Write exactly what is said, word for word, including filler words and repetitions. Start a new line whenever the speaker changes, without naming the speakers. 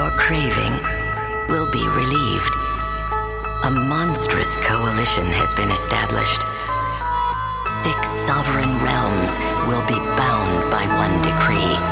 your craving will be relieved. A monstrous coalition has been established. Six sovereign realms will be bound by one decree.